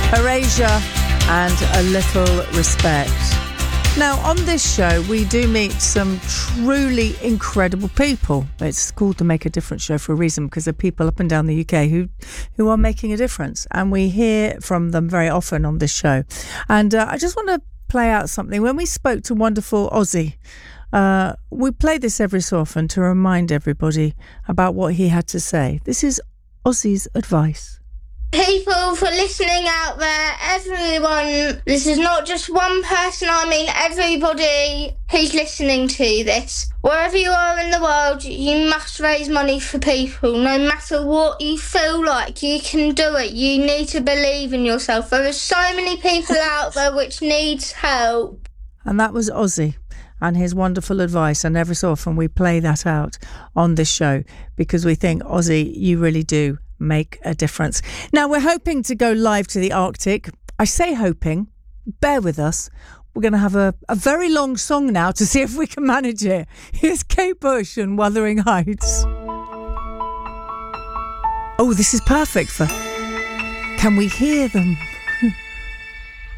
Erasure and A Little Respect. Now, on this show, we do meet some truly incredible people. It's called the Make a Difference show for a reason, because there are people up and down the UK who are making a difference. And we hear from them very often on this show. And I just want to play out something. When we spoke to wonderful Ozzy, we play this every so often to remind everybody about what he had to say. This is Ozzy's advice. People for listening out there, everyone, this is not just one person, I mean everybody who's listening to this. Wherever you are in the world, you must raise money for people. No matter what you feel like, you can do it. You need to believe in yourself. There are so many people out there which needs help. And that was Ozzy and his wonderful advice, and every so often we play that out on this show because we think, Ozzy, you really do make a difference. Now, we're hoping to go live to the Arctic. I say hoping, bear with us. We're going to have a very long song now to see if we can manage it. Here's Kate Bush and Wuthering Heights. Oh, this is perfect for Can We Hear Them?